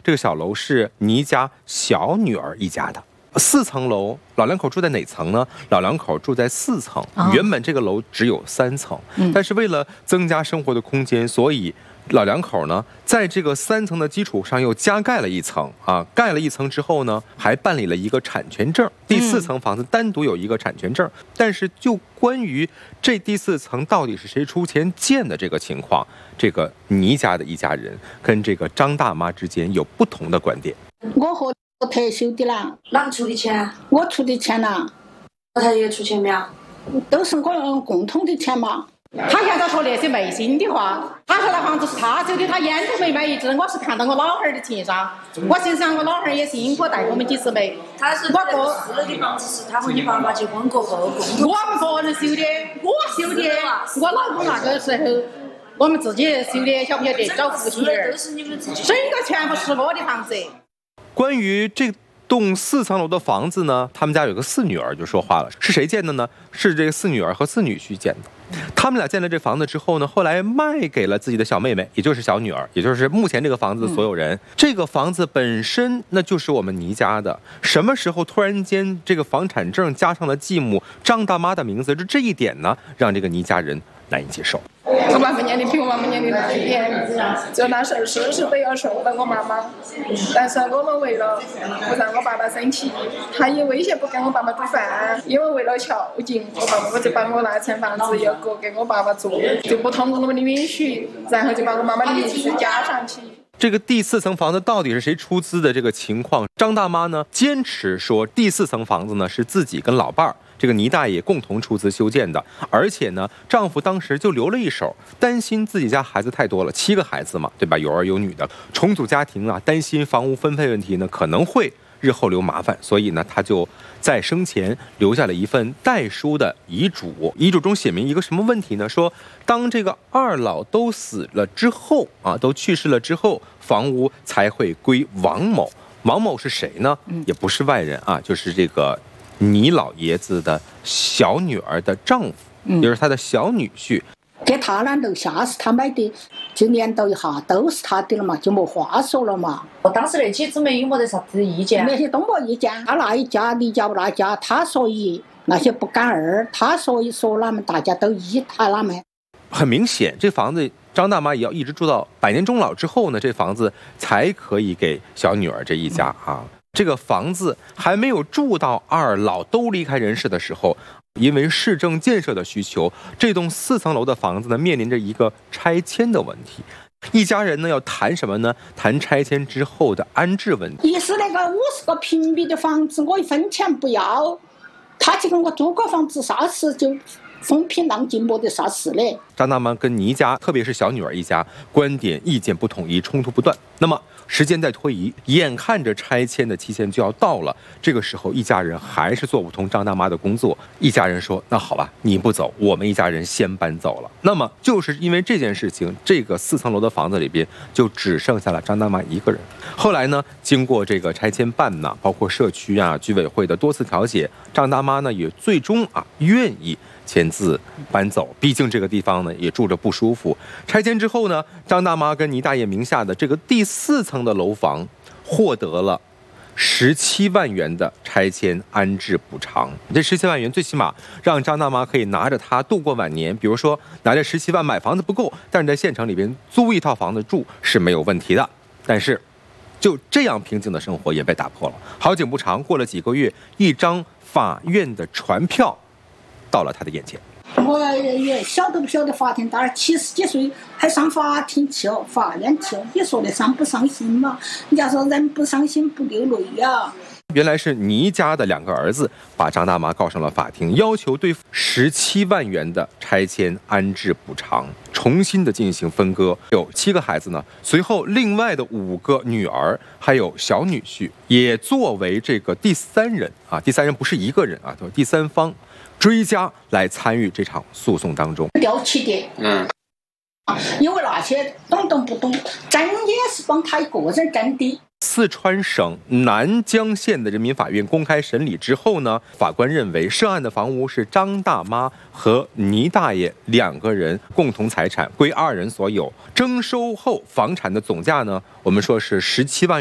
这个小楼是倪家小女儿一家的。4层楼，老两口住在哪层呢？老两口住在4层。原本这个楼只有3层，但是为了增加生活的空间，所以老两口呢，在这个3层的基础上又加盖了1层啊。盖了1层之后呢，还办理了一个产权证。第4层房子单独有一个产权证，但是就关于这第4层到底是谁出钱建的这个情况，这个倪家的一家人跟这个张大妈之间有不同的观点。 我和特修的啦， 哪个出的钱？ 我出的钱啦。 他也出钱没有？ 都是我们共同的钱嘛。 他现在说那些违心的话，他说那房子是他修的，他眼都没买一只。我是看到我老汉儿的情商，我心想我老汉儿也辛苦带我们几十枚。 他是我过4楼的房子是他和你爸爸结婚过后共同。 我们个人修的，我修的，我老公那个时候我们自己修的，晓不晓得？找父亲儿，整个全部是我的房子。 关于这栋4层楼的房子呢，他们家有个4女儿就说话了，是谁建的呢？是这个4女儿和4女婿建的。他们俩建了这房子之后呢，后来卖给了自己的小妹妹，也就是小女儿，也就是目前这个房子的所有人。这个房子本身那就是我们倪家的，什么时候突然间这个房产证加上了继母张大妈的名字，就这一点呢，让这个倪家人难以接受。 我爸爸年龄比我妈妈年龄大一点，就那事儿是都要受到我妈妈，但是我们为了不让我爸爸生气，他也威胁不给我爸爸煮饭，因为为了孝敬我爸爸，我就把我那层房子要给我爸爸做，就不通过我们的允许，然后就把我妈妈的名字加上去。 这个第4层房子到底是谁出资的这个情况，张大妈呢坚持说第4层房子呢是自己跟老伴儿这个倪大爷共同出资修建的，而且呢丈夫当时就留了一手，担心自己家孩子太多了，7个孩子嘛，对吧？有儿有女的，重组家庭啊，担心房屋分配问题呢可能会日后留麻烦，所以呢他就在生前留下了一份代书的遗嘱。遗嘱中写明一个什么问题呢？说当这个2老都死了之后啊，都去世了之后，房屋才会归王某。王某是谁呢？也不是外人啊，就是这个倪老爷子的小女儿的丈夫，也就是他的小女婿。 给他那楼下是他买的，就连到一下都是他的了嘛，就没话说了嘛。 我当时那几姊妹有没得啥子意见？ 那些都没意见，他那一家你家那家，他说一，那些不敢二，他说一说他们大家都依他他们。 很明显，这房子张大妈也要一直住到百年终老之后呢，这房子才可以给小女儿这一家啊。这个房子还没有住到2老都离开人世的时候，因为市政建设的需求，这栋4层楼的房子呢面临着一个拆迁的问题。一家人呢要谈什么呢？谈拆迁之后的安置问题。 意思那个50个平米的房子，我1分钱不要，他就跟我租个房子，啥事就风平浪静，没得啥事嘞。 张大妈跟倪家，特别是小女儿一家，观点意见不统一，冲突不断。那么时间在推移，眼看着拆迁的期限就要到了，这个时候一家人还是做不通张大妈的工作。一家人说：“那好吧，你不走，我们一家人先搬走了。”那么就是因为这件事情，这个4层楼的房子里边就只剩下了张大妈一个人。后来呢，经过这个拆迁办呢，包括社区啊、居委会的多次调解，张大妈呢也最终愿意签字搬走，毕竟这个地方呢也住着不舒服。拆迁之后呢，张大妈跟倪大爷名下的这个第4层的楼房获得了17万元的拆迁安置补偿。这17万元最起码让张大妈可以拿着它度过晚年，比如说拿着17万买房子不够，但是在县城里边租一套房子住是没有问题的。但是就这样平静的生活也被打破了。好景不长，过了几个月，一张法院的传票到了他的眼前。 我也晓得不晓得法庭大70几岁还上法庭去哦，法院去哦，你说的伤不伤心嘛？人家说人不伤心不流泪呀。 原来是倪家的2个儿子把张大妈告上了法庭，要求对17万元的拆迁安置补偿重新的进行分割。有7个孩子呢，随后另外的5个女儿还有小女婿也作为这个第3人啊，第3人不是一个人啊，都是第3方追加来参与这场诉讼当中。 调起的，因为那些懂不懂，真也是帮他一个人真的。 四川省南江县的人民法院公开审理之后呢，法官认为涉案的房屋是张大妈和倪大爷2个人共同财产，归2人所有。征收后房产的总价呢，我们说是17万。